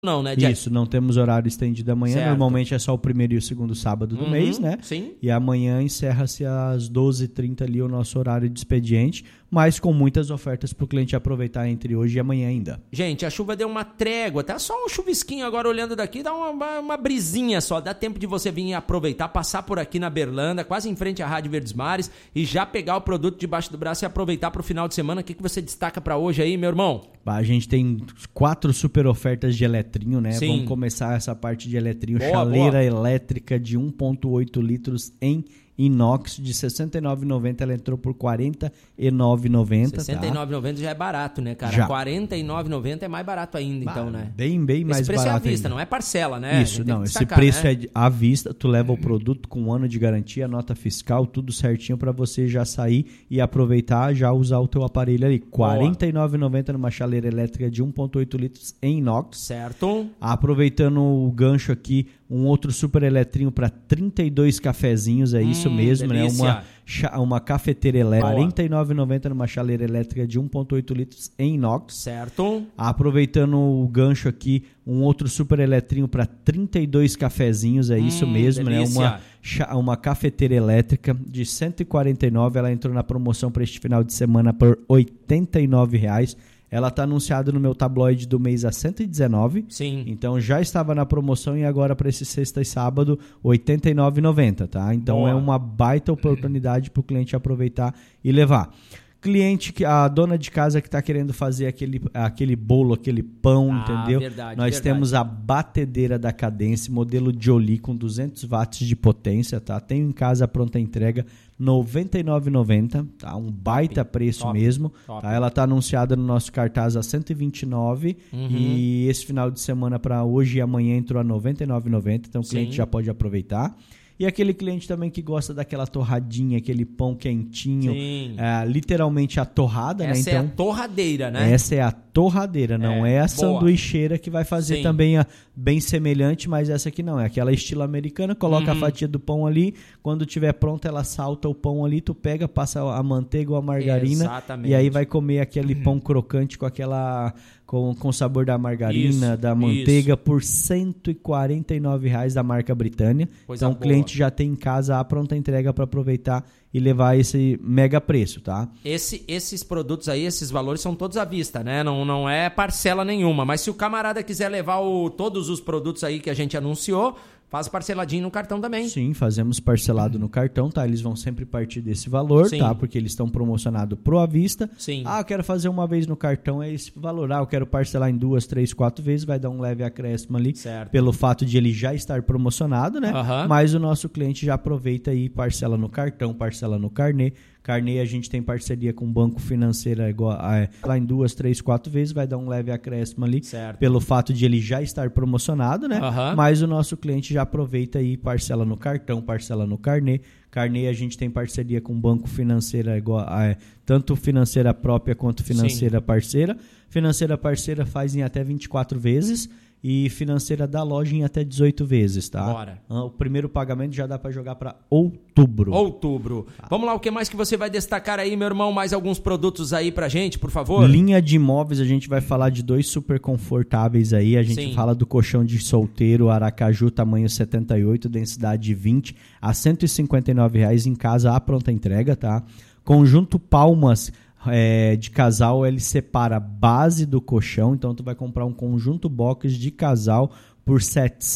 Não, né, Jack? Isso, não temos horário estendido amanhã. Certo. Normalmente é só o primeiro e o segundo sábado do mês, né? Sim. E amanhã encerra-se às 12h30 ali o nosso horário de expediente, mas com muitas ofertas para o cliente aproveitar entre hoje e amanhã ainda. Gente, a chuva deu uma trégua, tá só um chuvisquinho agora olhando daqui, dá uma brisinha só, dá tempo de você vir aproveitar, passar por aqui na Berlândia, quase em frente à Rádio Verdes Mares, e já pegar o produto debaixo do braço e aproveitar para o final de semana. O que você destaca para hoje aí, meu irmão? A gente tem 4 super ofertas de eletrinho, né? Sim. Vamos começar essa parte de eletrinho. Boa, Chaleira boa. elétrica de 1,8 litros em inox de R$ 69,90, ela entrou por R$ 49,90. R$ 69,90 já é barato, né, cara? Já. R$ 49,90 é mais barato ainda, então, né? Bem mais Esse preço barato é à vista, ainda. não é parcela, né? Isso, não, esse destacar, preço né? é à vista, tu leva o produto com 1 ano de garantia, nota fiscal, tudo certinho para você já sair e aproveitar, já usar o teu aparelho ali. R$ 49,90 numa chaleira elétrica de 1,8 litros em inox. Certo. Aproveitando o gancho aqui, um outro super eletrinho para 32 cafezinhos, é isso mesmo, delícia. né? Uma cafeteira elétrica, Boa. R$ 49,90 numa chaleira elétrica de 1,8 litros em inox. Certo. Aproveitando o gancho aqui, um outro super eletrinho para 32 cafezinhos, é isso mesmo, delícia. né? Uma cafeteira elétrica de R$ 149, ela entrou na promoção para este final de semana por R$ 89,00. Ela está anunciada no meu tabloide do mês a R$ 119. Sim. Então já estava na promoção e agora para esse sexta e sábado R$ 89,90, tá? Então Boa. é uma baita oportunidade para o cliente aproveitar e levar. Cliente, a dona de casa que está querendo fazer aquele bolo, aquele pão, entendeu? Verdade, Nós temos a batedeira da Cadence, modelo Jolie com 200 watts de potência, tá? Tenho em casa a pronta entrega, R$ 99,90, tá? Um baita preço top, mesmo. top. Tá? Ela está anunciada no nosso cartaz a R$ 129 e esse final de semana para hoje e amanhã entrou a R$ 99,90, então o cliente Sim. já pode aproveitar. E aquele cliente também que gosta daquela torradinha, aquele pão quentinho, Sim. literalmente a torrada, Essa né? é a Então, torradeira, né? essa é a torradeira, não é a boa. sanduicheira que vai fazer Sim. também bem semelhante, mas essa aqui não, é aquela estilo americana, coloca a fatia do pão ali, quando tiver pronta ela salta o pão ali, tu pega, passa a manteiga ou a margarina, Exatamente. e aí vai comer aquele pão crocante com aquela com o sabor da margarina, Isso, da manteiga por R$ 149,00 da marca Britânia. Coisa Então o boa. cliente já tem em casa a pronta entrega para aproveitar e levar esse mega preço, tá? Esses produtos aí, esses valores são todos à vista, né? Não é parcela nenhuma. Mas se o camarada quiser levar todos os produtos aí que a gente anunciou, faz parceladinho no cartão também. Sim, fazemos parcelado no cartão, tá? Eles vão sempre partir desse valor, Sim. tá? Porque eles estão promocionados pro à vista. Sim. Ah, eu quero fazer uma vez no cartão, é esse valor. Ah, eu quero parcelar em 2, 3, 4 vezes, vai dar um leve acréscimo ali. Certo. Pelo fato de ele já estar promocionado, né? Aham. Mas o nosso cliente já aproveita e parcela no cartão, parcela no carnê. Carnê a gente tem parceria com o banco financeiro lá em 2, 3, 4 vezes, vai dar um leve acréscimo ali. Certo. Pelo fato de ele já estar promocionado, né? Aham. Mas o nosso cliente já aproveita e parcela no cartão, parcela no carnê. Carnê a gente tem parceria com o banco financeiro, tanto financeira própria quanto financeira parceira. Financeira parceira faz em até 24 vezes e financeira da loja em até 18 vezes, tá? Bora. O primeiro pagamento já dá para jogar para outubro. Vamos lá, o que mais que você vai destacar aí, meu irmão? Mais alguns produtos aí pra gente, por favor? Linha de imóveis, a gente vai falar de 2 super confortáveis aí. A gente Sim. fala do colchão de solteiro Aracaju, tamanho 78, densidade 20, a R$ 159,00 em casa, a pronta entrega, tá? Conjunto Palmas de casal, ele separa a base do colchão, então tu vai comprar um conjunto box de casal por R$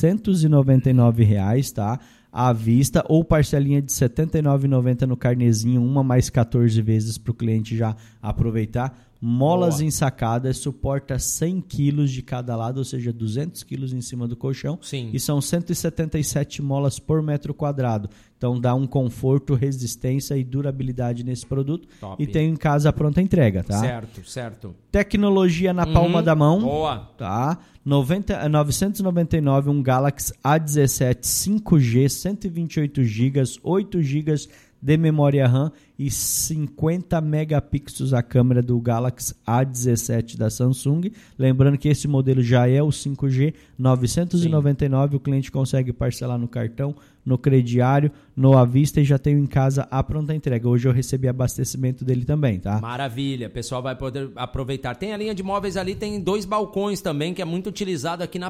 799,00, tá? À vista, ou parcelinha de R$ 79,90 no carnezinho, uma mais 14 vezes para o cliente já aproveitar. Molas Boa. ensacadas, suporta 100 quilos de cada lado, ou seja, 200 quilos em cima do colchão. Sim. E são 177 molas por metro quadrado. Então dá um conforto, resistência e durabilidade nesse produto. Top. E tem em casa a pronta entrega, tá? Certo. Tecnologia na palma da mão. Boa. Tá? 999, um Galaxy A17 5G, 128 GB, 8 GB de memória RAM e 50 megapixels a câmera do Galaxy A17 da Samsung. Lembrando que esse modelo já é o 5G, 999, sim. O cliente consegue parcelar no cartão, no crediário, no à vista e já tenho em casa a pronta entrega. Hoje eu recebi abastecimento dele também, tá? Maravilha, pessoal vai poder aproveitar. Tem a linha de móveis ali, tem 2 balcões também, que é muito utilizado aqui na